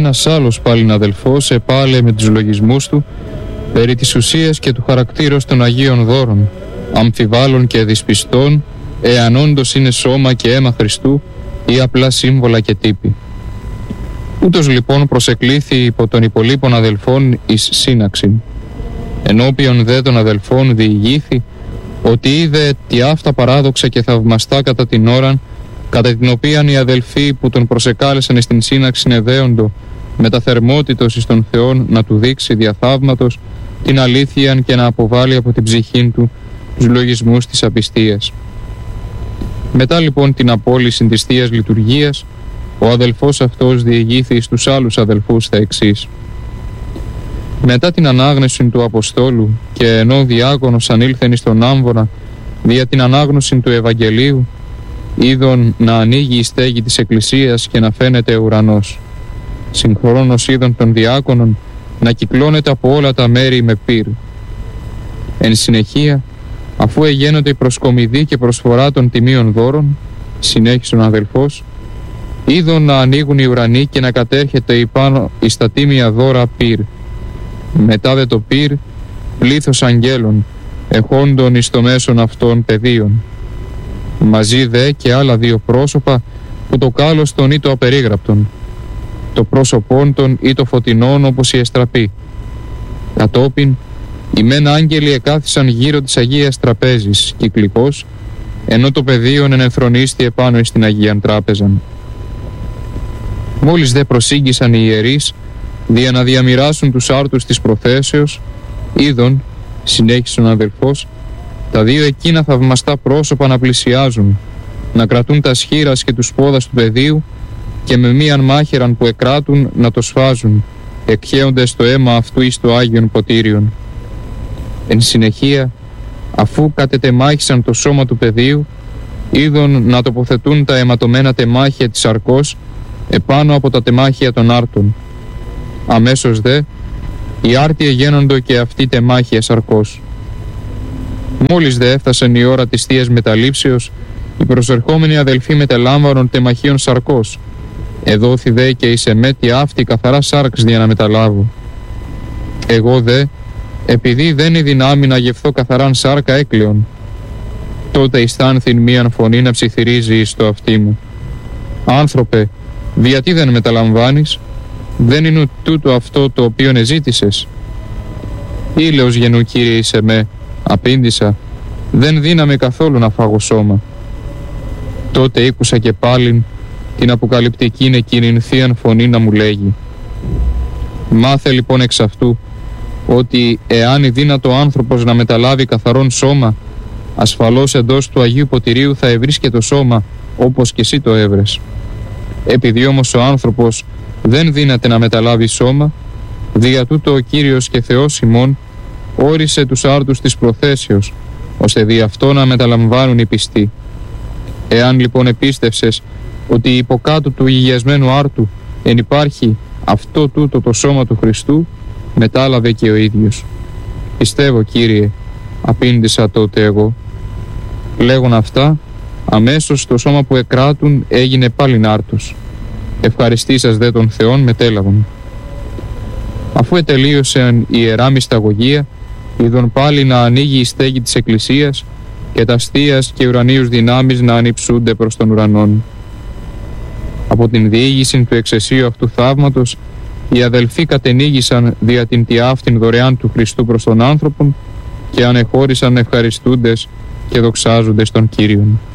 ένας άλλος πάλιν αδελφός επάλε με τους λογισμούς του περί της ουσίας και του χαρακτήρος των Αγίων Δώρων, αμφιβάλλων και δυσπιστών, εάν όντως είναι σώμα και αίμα Χριστού ή απλά σύμβολα και τύποι. Ούτως λοιπόν προσεκλήθη υπό των υπολείπων αδελφών εις σύναξην. Ενώπιον δε των αδελφών διηγήθη ότι είδε τι αυτά παράδοξα και θαυμαστά κατά την ώραν, κατά την οποία οι αδελφοί που τον προσεκάλεσαν στην σύναξη εδέοντο με τα θερμότητος εις τον Θεόν να του δείξει διαθαύματος την αλήθεια και να αποβάλει από την ψυχή του τους λογισμούς της απιστίας. Μετά λοιπόν την απόλυση της Θείας Λειτουργίας, ο αδελφός αυτός διηγήθη στους άλλους αδελφούς τα εξής. Μετά την ανάγνωση του Αποστόλου και ενώ διάκονος ανήλθεν εις τον άμβονα δια την ανάγνωση του Ευαγγελίου, είδον να ανοίγει η στέγη της Εκκλησίας και να φαίνεται ουρανός. Συγχρόνως είδον των διάκονων να κυκλώνεται από όλα τα μέρη με πύρ. Εν συνεχεία, αφού εγένονται η προσκομιδή και προσφορά των τιμίων δώρων, συνέχισε ο αδελφός, είδον να ανοίγουν οι ουρανοί και να κατέρχεται υπάνω εις τα τίμια δώρα πύρ. Μετά δε το πύρ, πλήθος αγγέλων, εχόντων εις το μέσον αυτών πεδίων. Μαζί δε και άλλα δύο πρόσωπα που το κάλος των ή το απερίγραπτον, το πρόσωπόν των ή το φωτεινών όπως η εστραπή. Κατόπιν, οι μεν άγγελοι εκάθισαν γύρω της Αγίας Τραπέζης κυκλικός, ενώ το πεδίον ενεθρονίστη επάνω εις την Αγίαν Τράπεζαν. Μόλις δε προσήγγισαν οι ιερείς, δια να διαμοιράσουν τους άρτους της προθέσεως, είδον, συνέχισε ο αδελφός, τα δύο εκείνα θαυμαστά πρόσωπα να πλησιάζουν, να κρατούν τα σχήρας και τους πόδας του πεδίου και με μίαν μάχαιραν που εκράτουν να το σφάζουν, εκχέοντες το αίμα αυτού εις το Άγιον Ποτήριον. Εν συνεχεία, αφού κατετεμάχησαν το σώμα του πεδίου, είδον να τοποθετούν τα αιματωμένα τεμάχια της αρκός επάνω από τα τεμάχια των άρτων. Αμέσως δε, οι άρτοι εγένοντο και αυτοί τεμάχια σαρκός. Μόλις δε έφτασαν η ώρα της Θείας Μεταλήψεως, οι προσερχόμενοι αδελφοί μετελάμβανον τεμαχίων σαρκός. Εδόθη δε και εις εμέτη αυτή καθαρά σάρξ για να μεταλάβω. Εγώ δε, επειδή δεν είναι δυνάμει να γευθώ καθαράν σάρκα έκλεον, τότε αισθάνθην μίαν φωνή να ψιθυρίζει εις το αυτί μου. Άνθρωπε, γιατί δεν μεταλαμβάνεις? Δεν είναι τούτο αυτό το οποίο εζήτησες? Ήλαιος γενού Κύριε εις εμέ, απήντησα, δεν δύναμαι καθόλου να φάγω σώμα. Τότε ήκουσα και πάλιν την αποκαλυπτικήν εκείνην θείαν φωνή να μου λέγει. Μάθε λοιπόν εξ αυτού ότι εάν είναι δύνατο άνθρωπος να μεταλάβει καθαρόν σώμα, ασφαλώς εντός του Αγίου Ποτηρίου θα ευρίσκε το σώμα όπως και εσύ το έβρες. Επειδή όμως ο άνθρωπος δεν δύναται να μεταλάβει σώμα, δια τούτο ο Κύριος και Θεός ημών όρισε τους άρτους της προθέσεως, ώστε δι' αυτό να μεταλαμβάνουν οι πιστοί. Εάν λοιπόν επίστευσες ότι υποκάτω του υγιασμένου άρτου εν υπάρχει αυτό τούτο το σώμα του Χριστού, μετάλαβε και ο ίδιος. Πιστεύω, Κύριε, απήντησα τότε εγώ. Λέγον αυτά, αμέσως το σώμα που εκράτουν έγινε πάλιν άρτος. Ευχαριστήσας δε τον Θεόν μετέλαβον. Αφού ετελείωσαν η Ιερά Μυσταγωγία, είδον πάλι να ανοίγει η στέγη της Εκκλησίας και τα αστείας και ουρανίους δυνάμεις να ανυψούνται προς τον ουρανόν. Από την διήγηση του εξαισίου αυτού θαύματος, οι αδελφοί κατενήγησαν δια την τιάφτην δωρεάν του Χριστού προς τον άνθρωπον και ανεχώρησαν ευχαριστούντες και δοξάζοντες τον Κύριον.